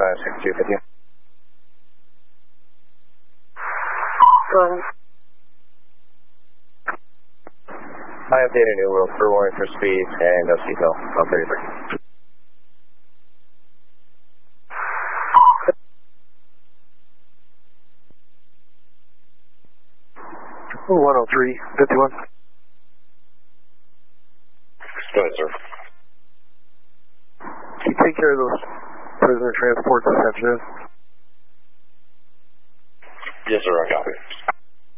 6250. I updated new rules for warning for speed and seatbelt on 33. 10351. Go ahead, sir. Can you take care of those prisoner transports this afternoon? Yes, sir, I copy.